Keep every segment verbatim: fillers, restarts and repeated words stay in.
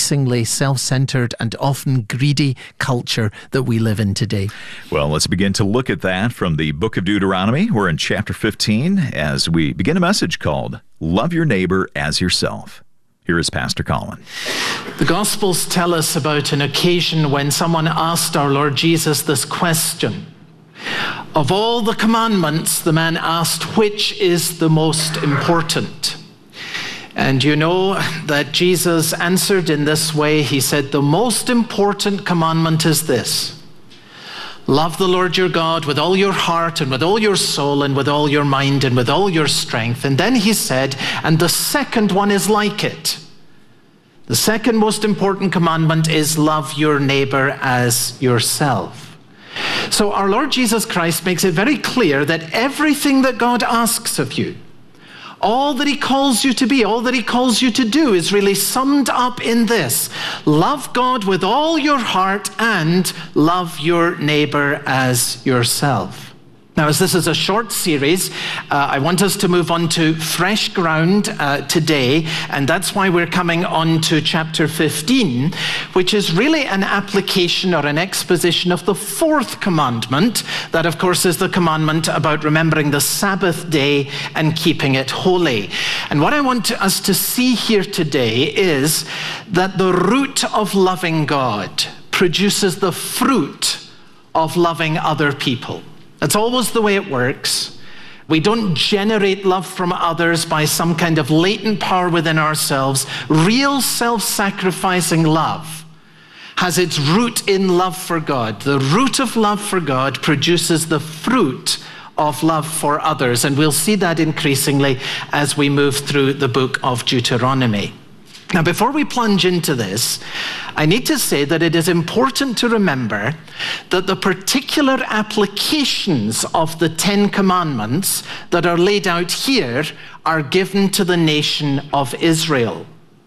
increasingly self-centered and often greedy culture that we live in today. Well, let's begin to look at that from the book of Deuteronomy. We're in chapter fifteen as we begin a message called Love Your Neighbor as Yourself. Here is Pastor Colin. The Gospels tell us about an occasion when someone asked our Lord Jesus this question. Of all the commandments, the man asked, which is the most important? And you know that Jesus answered in this way. He said, the most important commandment is this: love the Lord your God with all your heart and with all your soul and with all your mind and with all your strength. And then he said, and the second one is like it. The second most important commandment is love your neighbor as yourself. So our Lord Jesus Christ makes it very clear that everything that God asks of you, all that he calls you to be, all that he calls you to do is really summed up in this: love God with all your heart and love your neighbor as yourself. Now, as this is a short series, uh, I want us to move on to fresh ground uh, today, and that's why we're coming on to chapter fifteen, which is really an application or an exposition of the fourth commandment. That, of course, is the commandment about remembering the Sabbath day and keeping it holy. And what I want to, us to see here today is that the root of loving God produces the fruit of loving other people. That's always the way it works. We don't generate love from others by some kind of latent power within ourselves. Real self-sacrificing love has its root in love for God. The root of love for God produces the fruit of love for others. And we'll see that increasingly as we move through the book of Deuteronomy. Now, before we plunge into this, I need to say that it is important to remember that the particular applications of the Ten Commandments that are laid out here are given to the nation of Israel.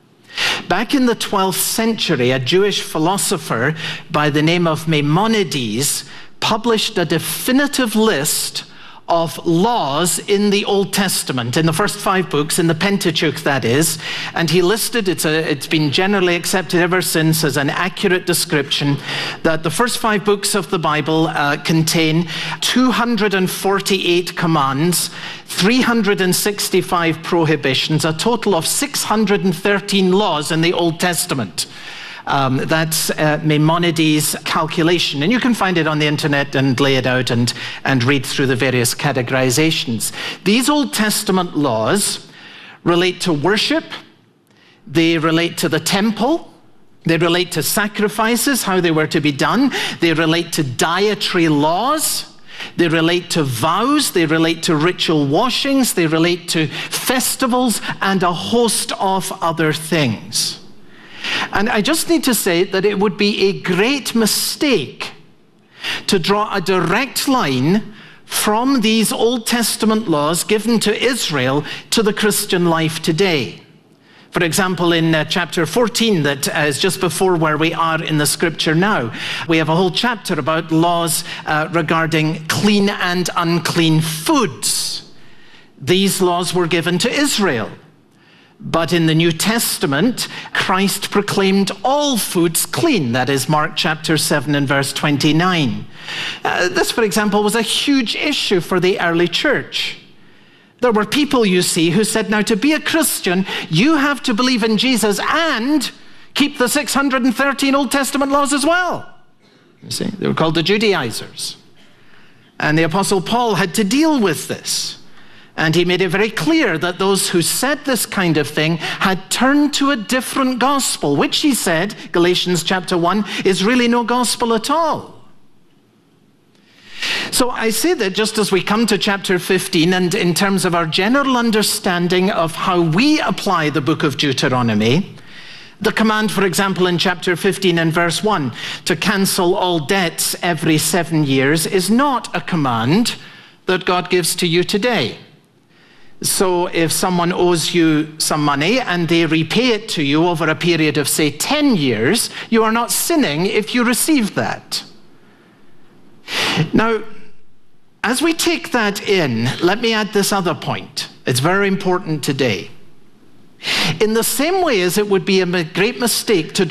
Back in the twelfth century, a Jewish philosopher by the name of Maimonides published a definitive list of laws in the Old Testament, in the first five books, in the Pentateuch, that is. And he listed, it's, a, it's been generally accepted ever since as an accurate description, that the first five books of the Bible uh, contain two hundred forty-eight commands, three hundred sixty-five prohibitions, a total of six hundred thirteen laws in the Old Testament. Um, that's uh, Maimonides' calculation. And you can find it on the internet and lay it out and, and read through the various categorizations. These Old Testament laws relate to worship, they relate to the temple, they relate to sacrifices, how they were to be done, they relate to dietary laws, they relate to vows, they relate to ritual washings, they relate to festivals, and a host of other things. And I just need to say that it would be a great mistake to draw a direct line from these Old Testament laws given to Israel to the Christian life today. For example, in uh, chapter fourteen, that uh, is just before where we are in the scripture now, we have a whole chapter about laws uh, regarding clean and unclean foods. These laws were given to Israel. But in the New Testament, Christ proclaimed all foods clean. That is Mark chapter seven and verse twenty-nine. Uh, this, for example, was a huge issue for the early church. There were people, you see, who said, now to be a Christian, you have to believe in Jesus and keep the six hundred thirteen Old Testament laws as well. You see, they were called the Judaizers. And the Apostle Paul had to deal with this. And he made it very clear that those who said this kind of thing had turned to a different gospel, which he said, Galatians chapter one, is really no gospel at all. So I say that just as we come to chapter fifteen, and in terms of our general understanding of how we apply the book of Deuteronomy, the command, for example, in chapter fifteen and verse one, to cancel all debts every seven years is not a command that God gives to you today. So if someone owes you some money and they repay it to you over a period of, say, ten years, you are not sinning if you receive that. Now, as we take that in, let me add this other point. It's very important today. In the same way as it would be a great mistake to